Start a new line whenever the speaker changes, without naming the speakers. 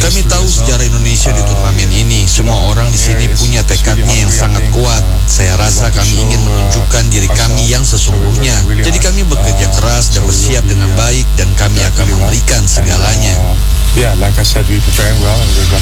Kami tahu sejarah Indonesia di turnamen ini. Semua orang di sini punya tekadnya yang sangat kuat. Saya rasa kami ingin menunjukkan diri kami yang sesungguhnya. Jadi kami bekerja keras dan bersiap dengan baik, dan kami akan memberikan segalanya.
Yeah, like I said, we preparing well and we're